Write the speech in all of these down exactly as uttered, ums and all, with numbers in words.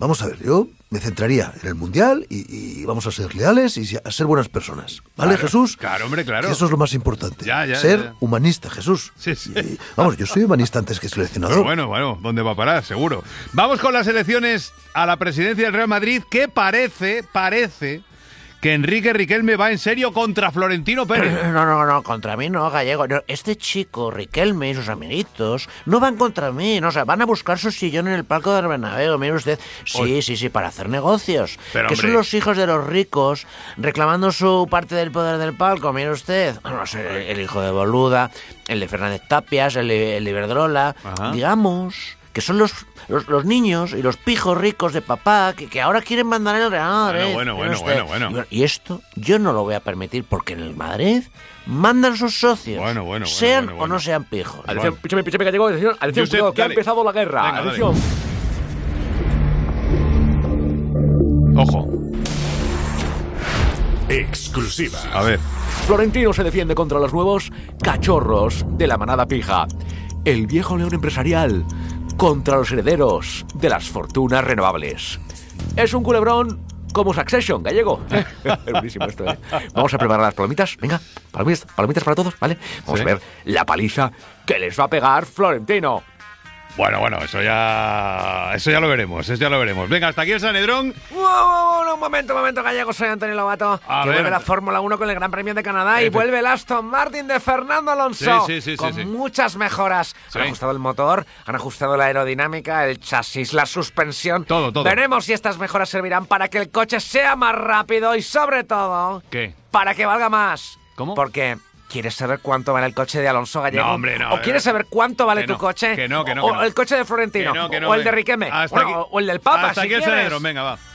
Vamos a ver, yo me centraría en el Mundial y, y vamos a ser leales y a ser buenas personas. ¿Vale, claro, Jesús? Claro, hombre, claro. Que eso es lo más importante. Ya, ya, ser ya, ya. humanista, Jesús. Sí, sí. Y, vamos, yo soy humanista antes que seleccionador. Pero bueno, bueno, ¿dónde va a parar? Seguro. Vamos con las elecciones a la presidencia del Real Madrid, que parece, parece... que Enrique Riquelme va en serio contra Florentino Pérez. No, no, no, contra mí no, Gallego. No, este chico, Riquelme y sus amiguitos, no van contra mí, no, o sea, van a buscar su sillón en el palco del Bernabéu, mire usted. Sí, Oye. sí, sí, para hacer negocios. Pero, que hombre. son los hijos de los ricos reclamando su parte del poder del palco, mire usted. No sé, el hijo de Boluda, el de Fernández Tapias, el de, el de Iberdrola, Ajá. digamos... que son los, los, los niños y los pijos ricos de papá que, que ahora quieren mandar en el Real Madrid. Bueno, bueno, Mire bueno, usted. bueno, bueno. Y esto yo no lo voy a permitir porque en el Madrid mandan sus socios, Bueno, bueno, bueno, sean bueno, o bueno. no sean pijos. Atención, píchame, píchame, Gallego, atención, atención, Josep, cuidado, que ha dale. empezado la guerra. Venga, Atención. Ojo. Exclusiva. A ver. Florentino se defiende contra los nuevos cachorros de la manada pija. El viejo león empresarial contra los herederos de las fortunas renovables. Es un culebrón como Succession, Gallego. Es buenísimo esto, ¿eh? Vamos a preparar las palomitas. Venga, palomitas, palomitas para todos, ¿vale? Vamos Sí. a ver la paliza que les va a pegar Florentino. Bueno, bueno, eso ya... Eso ya lo veremos, eso ya lo veremos. Venga, hasta aquí el Sanedrón. Wow, wow, wow, un momento, un momento, Gallego, soy Antonio Lobato. A que ver. vuelve la Fórmula uno con el Gran Premio de Canadá y Efe- vuelve el Aston Martin de Fernando Alonso. Sí, sí, sí, con sí, sí. muchas mejoras. Sí. Han ajustado el motor, han ajustado la aerodinámica, el chasis, la suspensión. Todo, todo. Veremos si estas mejoras servirán para que el coche sea más rápido y, sobre todo, ¿Qué? para que valga más. ¿Cómo? Porque... ¿Quieres saber cuánto vale el coche de Alonso, Gallego? No, hombre, no. ¿O quieres saber cuánto vale Que tu no, coche? que no, que no, ¿O que no. el coche de Florentino? Que no, que no, ¿O el venga. de Riquelme? Hasta Bueno, aquí- ¿O el del Papa, Hasta si aquí el quieres? Sanedrón, venga, va.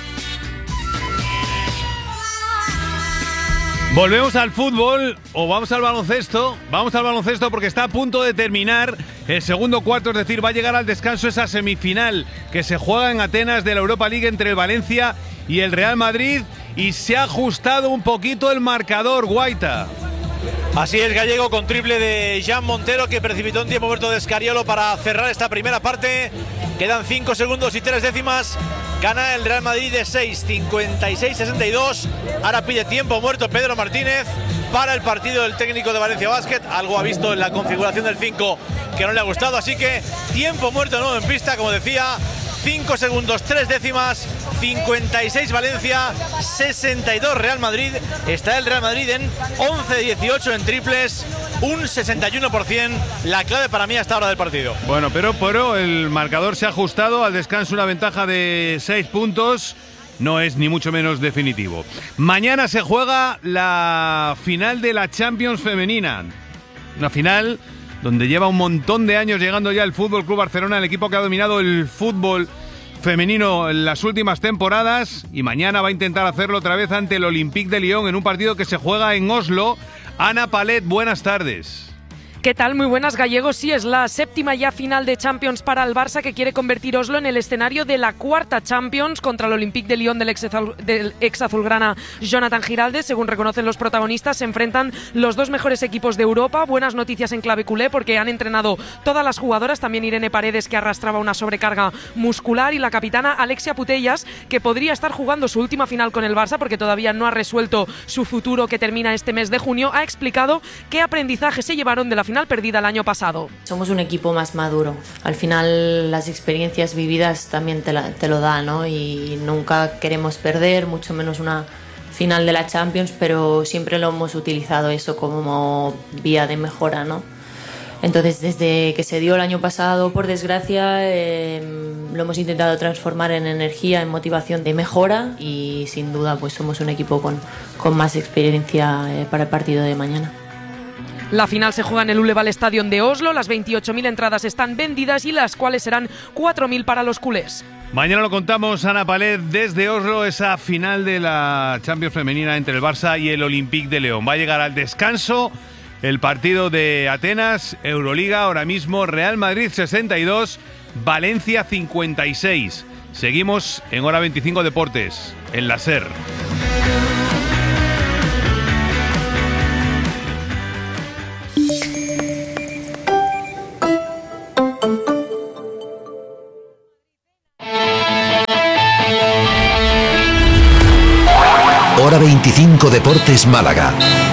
Volvemos al fútbol o vamos al baloncesto. Vamos al baloncesto porque está a punto de terminar el segundo cuarto, es decir, va a llegar al descanso esa semifinal que se juega en Atenas de la Europa League entre el Valencia y el Real Madrid y se ha ajustado un poquito el marcador, Guaita. Así es, Gallego, con triple de Jan Montero, que precipitó un tiempo muerto de Escariolo para cerrar esta primera parte. Quedan cinco segundos y tres décimas. Gana el Real Madrid de seis, cincuenta y seis sesenta y dos. Ahora pide tiempo muerto Pedro Martínez para el partido del técnico de Valencia Basket. Algo ha visto en la configuración del cinco que no le ha gustado. Así que tiempo muerto de nuevo en pista, como decía. cinco segundos, tres décimas, cincuenta y seis Valencia, sesenta y dos Real Madrid. Está el Real Madrid en once dieciocho en triples, un sesenta y uno por ciento, la clave para mí hasta ahora del partido. Bueno, pero, pero el marcador se ha ajustado al descanso, una ventaja de seis puntos. No es ni mucho menos definitivo. Mañana se juega la final de la Champions femenina. Una final donde lleva un montón de años llegando ya el Fútbol Club Barcelona, el equipo que ha dominado el fútbol femenino en las últimas temporadas, y mañana va a intentar hacerlo otra vez ante el Olympique de Lyon en un partido que se juega en Oslo. Ana Palet, buenas tardes. ¿Qué tal? Muy buenas, Gallegos. Sí, es la séptima ya final de Champions para el Barça, que quiere convertir Oslo en el escenario de la cuarta Champions contra el Olympique de Lyon del ex, del ex azulgrana Jonathan Giraldes. Según reconocen los protagonistas, se enfrentan los dos mejores equipos de Europa. Buenas noticias en clave culé porque han entrenado todas las jugadoras, también Irene Paredes, que arrastraba una sobrecarga muscular, y la capitana Alexia Putellas, que podría estar jugando su última final con el Barça porque todavía no ha resuelto su futuro, que termina este mes de junio. Ha explicado qué aprendizaje se llevaron de la final perdida el año pasado. Somos un equipo más maduro. Al final las experiencias vividas también te, la, te lo dan, ¿no? Y nunca queremos perder, mucho menos una final de la Champions, pero siempre lo hemos utilizado eso como vía de mejora, ¿no? Entonces, desde que se dio el año pasado, por desgracia, eh, lo hemos intentado transformar en energía, en motivación de mejora, y sin duda pues somos un equipo con, con más experiencia eh, para el partido de mañana. La final se juega en el Uleval Stadium de Oslo. Las veintiocho mil entradas están vendidas y las cuales serán cuatro mil para los culés. Mañana lo contamos, Ana Palet, desde Oslo, esa final de la Champions femenina entre el Barça y el Olympique de Lyon. Va a llegar al descanso el partido de Atenas, Euroliga, ahora mismo Real Madrid sesenta y dos, Valencia cincuenta y seis. Seguimos en Hora veinticinco Deportes, en la SER. Hora veinticinco Deportes Málaga.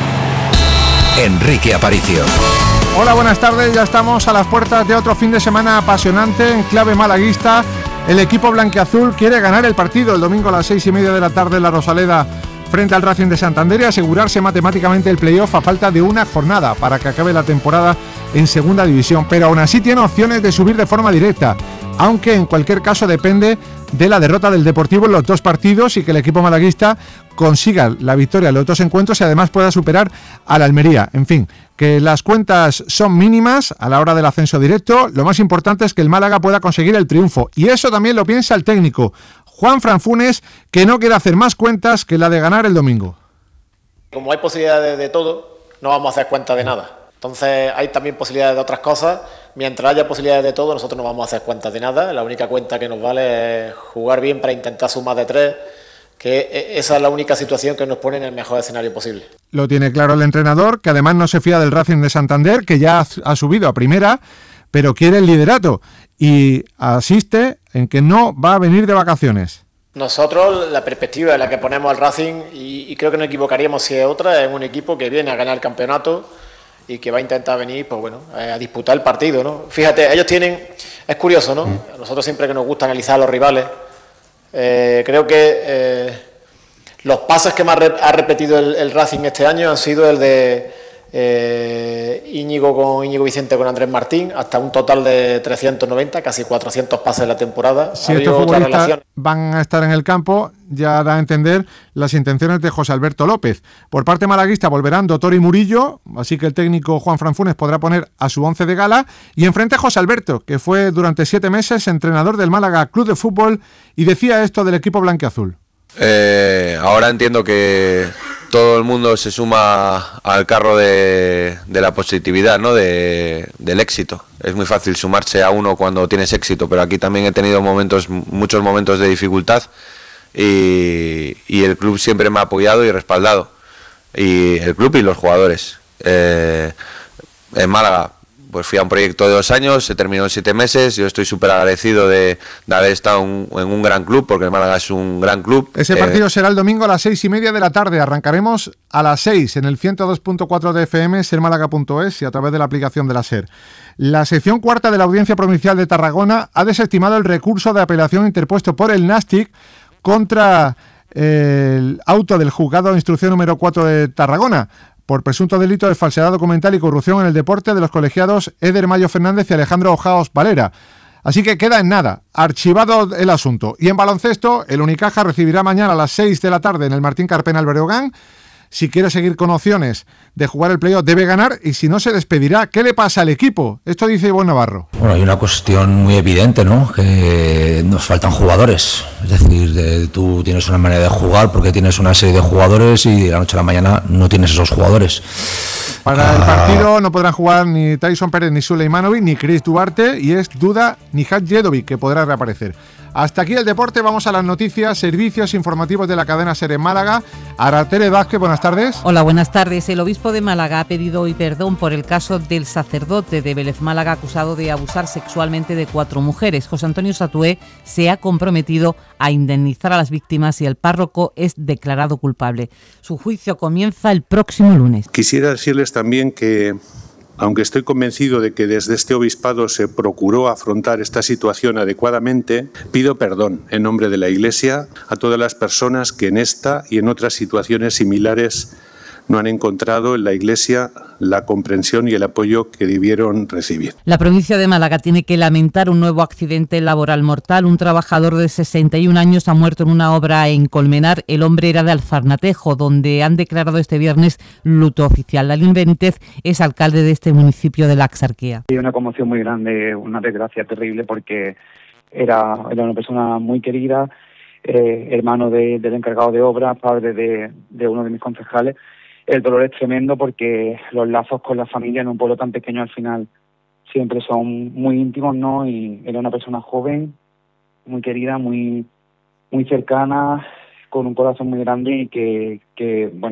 Enrique Aparicio. Hola, buenas tardes. Ya estamos a las puertas de otro fin de semana apasionante en clave malaguista. El equipo blanquiazul quiere ganar el partido el domingo a las seis y media de la tarde en la Rosaleda frente al Racing de Santander y asegurarse matemáticamente el playoff a falta de una jornada para que acabe la temporada en segunda división, pero aún así tiene opciones de subir de forma directa, aunque en cualquier caso depende de la derrota del Deportivo en los dos partidos y que el equipo malaguista consiga la victoria en los dos encuentros y además pueda superar a la Almería. En fin, que las cuentas son mínimas a la hora del ascenso directo. Lo más importante es que el Málaga pueda conseguir el triunfo, y eso también lo piensa el técnico Juanfran Funes, que no quiere hacer más cuentas que la de ganar el domingo. Como hay posibilidades de todo, no vamos a hacer cuentas de nada. Entonces hay también posibilidades de otras cosas. Mientras haya posibilidades de todo, nosotros no vamos a hacer cuentas de nada. La única cuenta que nos vale es jugar bien para intentar sumar de tres, que esa es la única situación que nos pone en el mejor escenario posible. Lo tiene claro el entrenador, que además no se fía del Racing de Santander, que ya ha subido a primera, pero quiere el liderato y asiste en que no va a venir de vacaciones. Nosotros, la perspectiva en la que ponemos al Racing, y, y creo que no equivocaríamos si es otra, es un equipo que viene a ganar el campeonato y que va a intentar venir, pues bueno, a disputar el partido, ¿no? Fíjate, ellos tienen, es curioso, ¿no? A nosotros siempre que nos gusta analizar a los rivales, eh, creo que eh, los pases que más ha repetido el, el Racing este año han sido el de eh, Íñigo con Íñigo Vicente con Andrés Martín, hasta un total de trescientos noventa, casi cuatrocientos pases en la temporada. Si estos futbolistas van a estar en el campo, ya da a entender las intenciones de José Alberto López. Por parte malaguista volverán Dotor y Murillo, así que el técnico Juanfran Funes podrá poner a su once de gala, y enfrente José Alberto, que fue durante siete meses entrenador del Málaga Club de Fútbol, y decía esto del equipo blanquiazul. Eh, ahora entiendo que todo el mundo se suma al carro de, de la positividad, ¿no? De, del éxito. Es muy fácil sumarse a uno cuando tienes éxito, pero aquí también he tenido momentos, muchos momentos de dificultad y, y el club siempre me ha apoyado y respaldado. Y el club y los jugadores. Eh, en Málaga, pues fui a un proyecto de dos años, se terminó en siete meses. Yo estoy súper agradecido de, de haber estado un, en un gran club, porque el Málaga es un gran club. Ese partido eh, será el domingo a las seis y media de la tarde. Arrancaremos a las seis en el ciento dos punto cuatro de F M, ser málaga punto es y a través de la aplicación de la SER. La sección cuarta de la Audiencia Provincial de Tarragona ha desestimado el recurso de apelación interpuesto por el Nastic contra el auto del juzgado de instrucción número cuatro de Tarragona por presunto delito de falsedad documental y corrupción en el deporte de los colegiados Eder Mayo Fernández y Alejandro Ojaos Valera. Así que queda en nada, archivado el asunto. Y en baloncesto, el Unicaja recibirá mañana a las seis de la tarde en el Martín Carpena el Breogán. Si quiere seguir con opciones de jugar el playoff, debe ganar, y si no, se despedirá. ¿Qué le pasa al equipo? Esto dice Ivonne Navarro. Bueno, hay una cuestión muy evidente, ¿no? Que nos faltan jugadores. Es decir, de, tú tienes una manera de jugar porque tienes una serie de jugadores y de la noche a la mañana no tienes esos jugadores. Para ah. el partido no podrán jugar ni Tyson Pérez, ni Suleimanovic, ni Chris Duarte, y es duda Nihat Jedovic, que podrá reaparecer. Hasta aquí el deporte, vamos a las noticias, servicios informativos de la cadena SER en Málaga. Aratere Vázquez, buenas tardes. Hola, buenas tardes. El obispo de Málaga ha pedido hoy perdón por el caso del sacerdote de Vélez Málaga acusado de abusar sexualmente de cuatro mujeres. José Antonio Satué se ha comprometido a indemnizar a las víctimas y el párroco es declarado culpable. Su juicio comienza el próximo lunes. Quisiera decirles también que, aunque estoy convencido de que desde este obispado se procuró afrontar esta situación adecuadamente, pido perdón en nombre de la Iglesia a todas las personas que en esta y en otras situaciones similares no han encontrado en la Iglesia la comprensión y el apoyo que debieron recibir. La provincia de Málaga tiene que lamentar un nuevo accidente laboral mortal. Un trabajador de sesenta y un años ha muerto en una obra en Colmenar. El hombre era de Alfarnatejo, donde han declarado este viernes luto oficial. Lalín Benítez es alcalde de este municipio de la Axarquía. Hay una conmoción muy grande, una desgracia terrible, porque era, era una persona muy querida, eh, hermano de, del encargado de obra, padre de, de uno de mis concejales. El dolor es tremendo porque los lazos con la familia en un pueblo tan pequeño al final siempre son muy íntimos, ¿no? Y era una persona joven, muy querida, muy muy cercana, con un corazón muy grande y que, que bueno,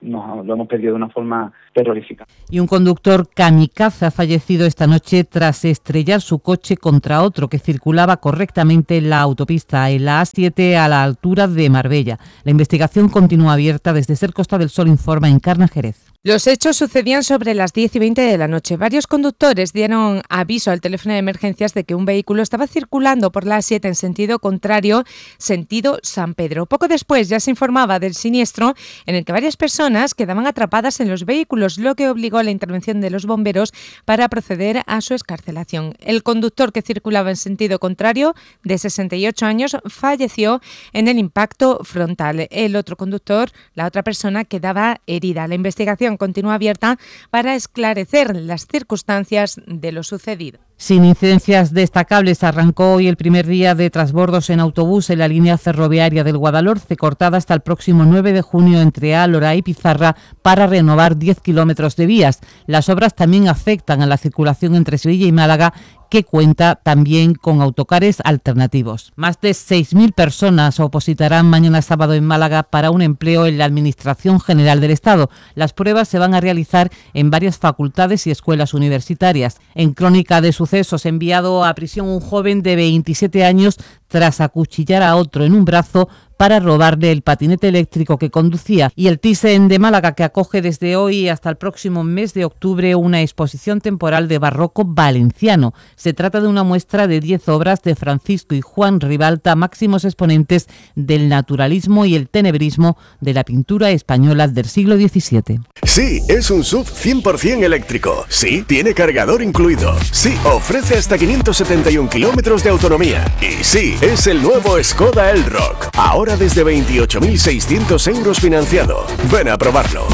nos lo hemos perdido de una forma terrorífica. Y un conductor kamikaze ha fallecido esta noche tras estrellar su coche contra otro que circulaba correctamente en la autopista, en la A siete a la altura de Marbella. La investigación continúa abierta. Desde Ser Costa del Sol informa Encarna Jerez. Los hechos sucedían sobre las diez y veinte de la noche. Varios conductores dieron aviso al teléfono de emergencias de que un vehículo estaba circulando por la A siete en sentido contrario, sentido San Pedro. Poco después ya se informaba del siniestro en el que varias personas quedaban atrapadas en los vehículos, lo que obligó a la intervención de los bomberos para proceder a su excarcelación. El conductor que circulaba en sentido contrario, de sesenta y ocho años, falleció en el impacto frontal. El otro conductor, la otra persona, quedaba herida. La investigación continúa abierta para esclarecer las circunstancias de lo sucedido. Sin incidencias destacables, arrancó hoy el primer día de transbordos en autobús en la línea ferroviaria del Guadalhorce, cortada hasta el próximo nueve de junio entre Álora y Pizarra para renovar diez kilómetros de vías. Las obras también afectan a la circulación entre Sevilla y Málaga, que cuenta también con autocares alternativos. Más de seis mil personas opositarán mañana sábado en Málaga para un empleo en la Administración General del Estado. Las pruebas se van a realizar en varias facultades y escuelas universitarias. En crónica de sucesos, enviado a prisión un joven de veintisiete años tras acuchillar a otro en un brazo para robarle el patinete eléctrico que conducía. Y el Thyssen de Málaga, que acoge desde hoy hasta el próximo mes de octubre una exposición temporal de barroco valenciano. Se trata de una muestra de diez obras de Francisco y Juan Ribalta, máximos exponentes del naturalismo y el tenebrismo de la pintura española del siglo diecisiete. Sí, es un S U V cien por ciento eléctrico. Sí, tiene cargador incluido. Sí, ofrece hasta quinientos setenta y un kilómetros de autonomía. Y sí, es el nuevo Skoda Elroq. Ahora desde veintiocho mil seiscientos euros financiado. Ven a probarlo.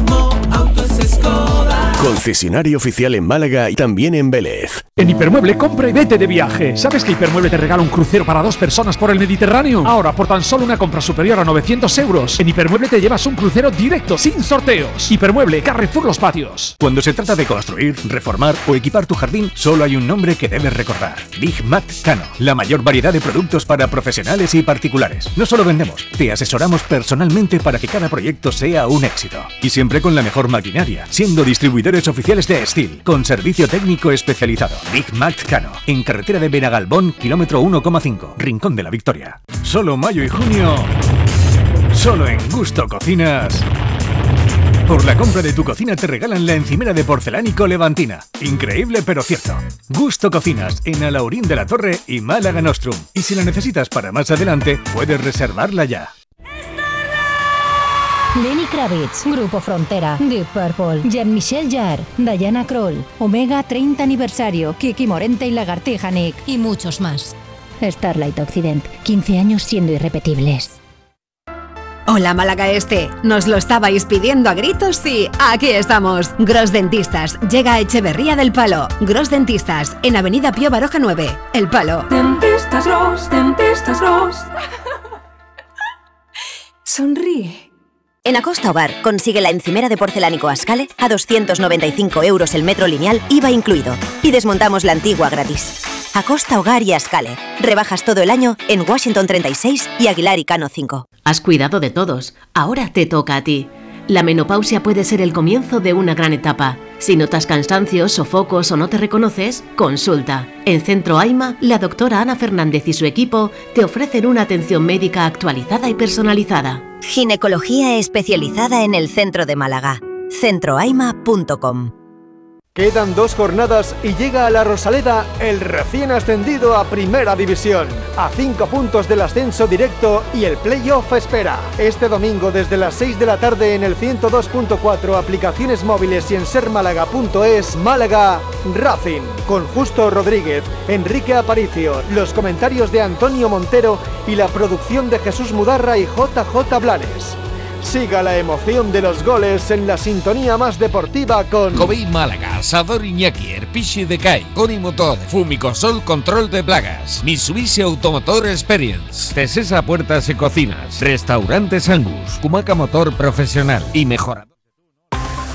Concesionario oficial en Málaga y también en Vélez. En Hipermueble compra y vete de viaje. ¿Sabes que Hipermueble te regala un crucero para dos personas por el Mediterráneo? Ahora, por tan solo una compra superior a novecientos euros, en Hipermueble te llevas un crucero directo, sin sorteos. Hipermueble, Carrefour Los Patios. Cuando se trata de construir, reformar o equipar tu jardín, solo hay un nombre que debes recordar: Big Mat Cano. La mayor variedad de productos para profesionales y particulares. No solo vendemos, te asesoramos personalmente para que cada proyecto sea un éxito. Y siempre con la mejor maquinaria, siendo distribuidores oficiales de Steel, con servicio técnico especializado. Big Mat Cano, en carretera de Benagalbón, kilómetro uno coma cinco, Rincón de la Victoria. Solo mayo y junio, solo en Gusto Cocinas. Por la compra de tu cocina te regalan la encimera de porcelánico Levantina. Increíble pero cierto. Gusto Cocinas, en Alaurín de la Torre y Málaga Nostrum. Y si la necesitas para más adelante, puedes reservarla ya. Lenny Kravitz, Grupo Frontera, Deep Purple, Jean-Michel Jarre, Diana Kroll, Omega treinta aniversario, Kiki Morente y Lagartija Nick y muchos más. Starlight Occident, quince años siendo irrepetibles. Hola Málaga Este, nos lo estabais pidiendo a gritos y aquí estamos. Gros Dentistas llega a Echeverría del Palo. Gros Dentistas en Avenida Pío Baroja nueve, El Palo. Dentistas Gros, Dentistas Gros. Sonríe. En Acosta Hogar consigue la encimera de porcelánico Ascale a doscientos noventa y cinco euros el metro lineal, I V A incluido. Y desmontamos la antigua gratis. Acosta Hogar y Ascale. Rebajas todo el año en Washington treinta y seis y Aguilar y Cano cinco. Has cuidado de todos, ahora te toca a ti. La menopausia puede ser el comienzo de una gran etapa. Si notas cansancios, sofocos o no te reconoces, consulta. En Centro AIMA, la doctora Ana Fernández y su equipo te ofrecen una atención médica actualizada y personalizada. Ginecología especializada en el centro de Málaga. centro aima punto com. Quedan dos jornadas y llega a la Rosaleda el recién ascendido a Primera División. A cinco puntos del ascenso directo y el playoff espera. Este domingo desde las seis de la tarde en el ciento dos punto cuatro, aplicaciones móviles y en ser málaga punto es, Málaga Racing. Con Justo Rodríguez, Enrique Aparicio, los comentarios de Antonio Montero y la producción de Jesús Mudarra y J J Blanes. Siga la emoción de los goles en la sintonía más deportiva con Covey Málaga, Sador Iñaki, Erpichi de Kai, Coni Motor, Fumicosol Control de Plagas, Mitsubishi Automotor Experience, Tesesa Puertas y Cocinas, Restaurantes Angus, Kumaca Motor Profesional y Mejora.